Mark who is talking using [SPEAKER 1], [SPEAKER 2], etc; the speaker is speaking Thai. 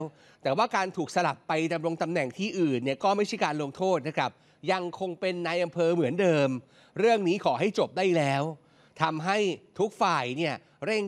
[SPEAKER 1] แต่ว่าการถูกสลับไปดำรงตำแหน่งที่อื่นเนี่ยก็ไม่ใช่การลงโทษนะครับยังคงเป็นนายอำเภอเหมือนเดิมเรื่องนี้ขอให้จบได้แล้วทำให้ทุกฝ่ายเนี่ยเร่ง